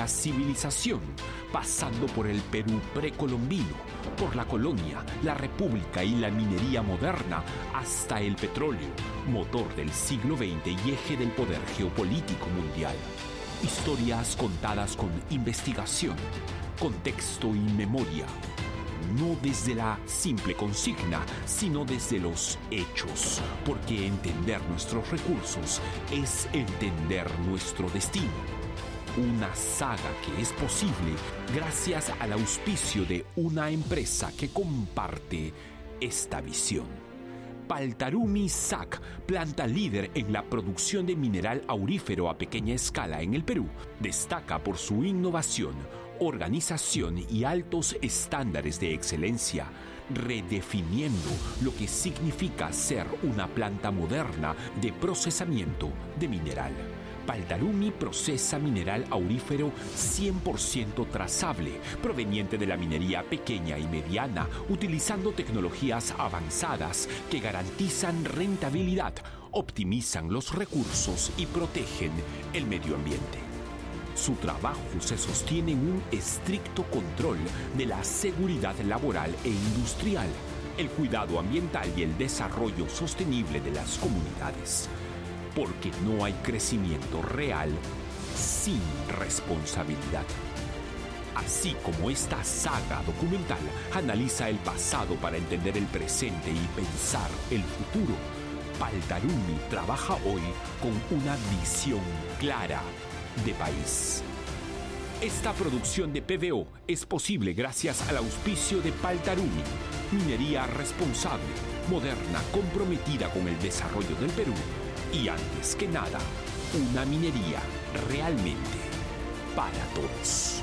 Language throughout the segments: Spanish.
la civilización, pasando por el Perú precolombino, por la colonia, la república y la minería moderna, hasta el petróleo, motor del siglo XX y eje del poder geopolítico mundial. Historias contadas con investigación, contexto y memoria. No desde la simple consigna, sino desde los hechos, porque entender nuestros recursos es entender nuestro destino. Una saga que es posible gracias al auspicio de una empresa que comparte esta visión. Paltarumi SAC, planta líder en la producción de mineral aurífero a pequeña escala en el Perú, destaca por su innovación, organización y altos estándares de excelencia, redefiniendo lo que significa ser una planta moderna de procesamiento de mineral. Paltarumi procesa mineral aurífero 100% trazable, proveniente de la minería pequeña y mediana, utilizando tecnologías avanzadas que garantizan rentabilidad, optimizan los recursos y protegen el medio ambiente. Su trabajo se sostiene en un estricto control de la seguridad laboral e industrial, el cuidado ambiental y el desarrollo sostenible de las comunidades. Porque no hay crecimiento real sin responsabilidad. Así como esta saga documental analiza el pasado para entender el presente y pensar el futuro, Paltarumi trabaja hoy con una visión clara de país. Esta producción de PVO es posible gracias al auspicio de Paltarumi, minería responsable, moderna, comprometida con el desarrollo del Perú y, antes que nada, una minería realmente para todos.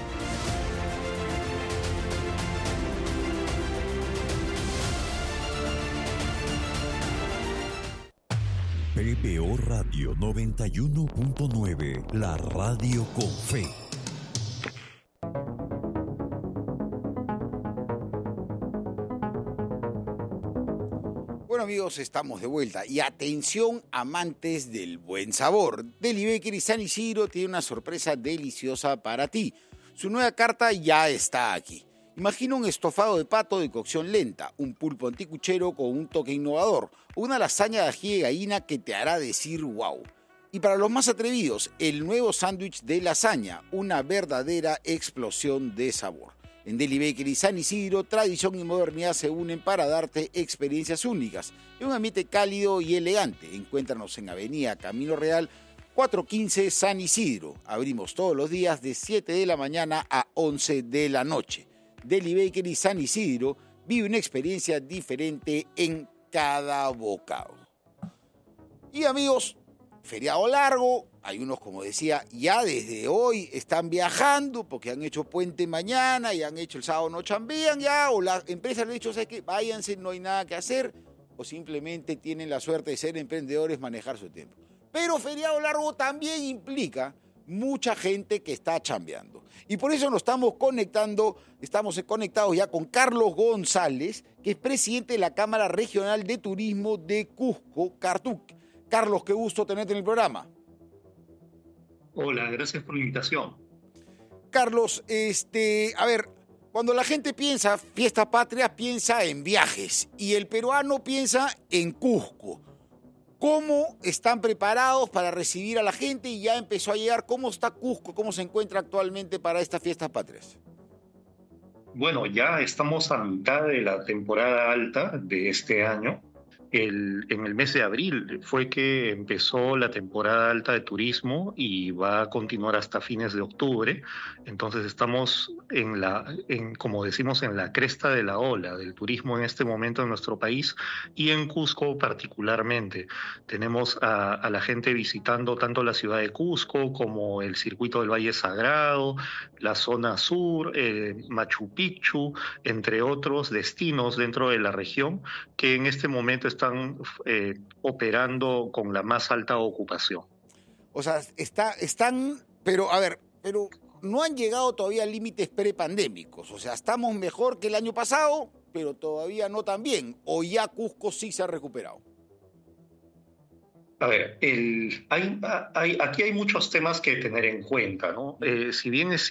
PBO Radio 91.9, la radio con fe. Bueno, amigos, estamos de vuelta. Y atención, amantes del buen sabor. Deli Bakery San Isidro tiene una sorpresa deliciosa para ti. Su nueva carta ya está aquí. Imagina un estofado de pato de cocción lenta, un pulpo anticuchero con un toque innovador, o una lasaña de ají de gallina que te hará decir wow. Y para los más atrevidos, el nuevo sándwich de lasaña, una verdadera explosión de sabor. En Deli Bakery San Isidro, tradición y modernidad se unen para darte experiencias únicas en un ambiente cálido y elegante. Encuéntranos en Avenida Camino Real 415 San Isidro. Abrimos todos los días de 7 de la mañana a 11 de la noche. Deli Bakery San Isidro, vive una experiencia diferente en cada bocado. Y amigos, feriado largo, hay unos, como decía, ya desde hoy están viajando porque han hecho puente mañana y han hecho el sábado no chambean ya, o la empresa le ha dicho, ¿sabes qué? Váyanse, no hay nada que hacer, o simplemente tienen la suerte de ser emprendedores, manejar su tiempo. Pero feriado largo también implica mucha gente que está chambeando. Y por eso nos estamos conectados ya con Carlos González, que es presidente de la Cámara Regional de Turismo de Cusco, Cartuc. Carlos, qué gusto tenerte en el programa. Hola, gracias por la invitación. Carlos, a ver, cuando la gente piensa fiestas patrias, piensa en viajes, y el peruano piensa en Cusco. ¿Cómo están preparados para recibir a la gente? Y ya empezó a llegar. ¿Cómo está Cusco? ¿Cómo se encuentra actualmente para estas fiestas patrias? Bueno, ya estamos a mitad de la temporada alta de este año. En el mes de abril fue que empezó la temporada alta de turismo y va a continuar hasta fines de octubre. Entonces estamos como decimos, en la cresta de la ola del turismo en este momento en nuestro país y en Cusco particularmente. Tenemos a la gente visitando tanto la ciudad de Cusco como el circuito del Valle Sagrado, la zona sur, Machu Picchu, entre otros destinos dentro de la región que en este momento están operando con la más alta ocupación. O sea, están, pero no han llegado todavía a límites prepandémicos. O sea, estamos mejor que el año pasado, pero todavía no tan bien. O ya Cusco sí se ha recuperado. A ver, aquí hay muchos temas que tener en cuenta, ¿no? Si bien es